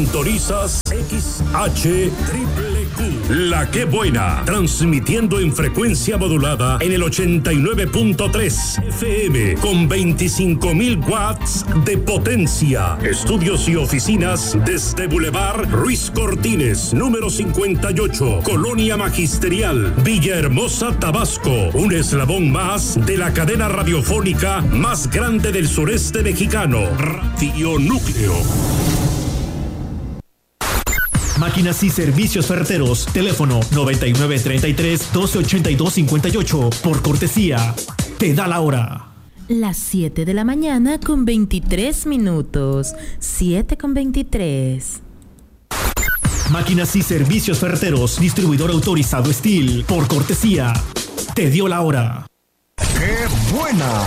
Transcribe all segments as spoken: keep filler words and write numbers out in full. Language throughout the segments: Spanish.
Sintonizas X H Triple Q, La Que Buena, transmitiendo en frecuencia modulada en el ochenta y nueve punto tres F M con veinticinco mil watts de potencia. Estudios y oficinas desde Boulevard Ruiz Cortines, número cincuenta y ocho, Colonia Magisterial, Villahermosa, Tabasco. Un eslabón más de la cadena radiofónica más grande del sureste mexicano, Radio Núcleo. Máquinas y servicios ferreteros. Teléfono noventa y nueve treinta y tres doce ochenta y dos cincuenta y ocho. Por cortesía, te da la hora. Las siete de la mañana con veintitrés minutos. siete con veintitrés. Máquinas y servicios ferreteros. Distribuidor autorizado Steel. Por cortesía, te dio la hora. ¡Qué buena!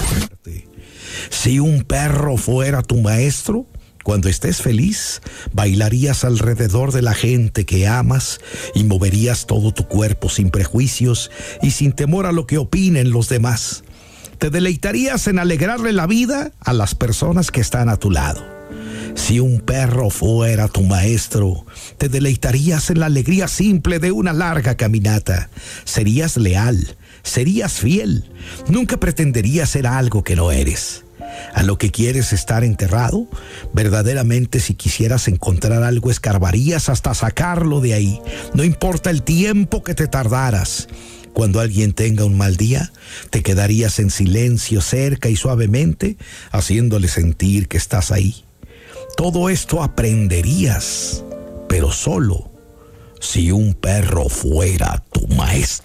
Si un perro fuera tu maestro, cuando estés feliz, bailarías alrededor de la gente que amas y moverías todo tu cuerpo sin prejuicios y sin temor a lo que opinen los demás. Te deleitarías en alegrarle la vida a las personas que están a tu lado. Si un perro fuera tu maestro, te deleitarías en la alegría simple de una larga caminata. Serías leal, serías fiel, nunca pretenderías ser algo que no eres. A lo que quieres estar enterrado, verdaderamente si quisieras encontrar algo escarbarías hasta sacarlo de ahí, no importa el tiempo que te tardaras. Cuando alguien tenga un mal día, te quedarías en silencio cerca y suavemente, haciéndole sentir que estás ahí. Todo esto aprenderías, pero solo si un perro fuera tu maestro.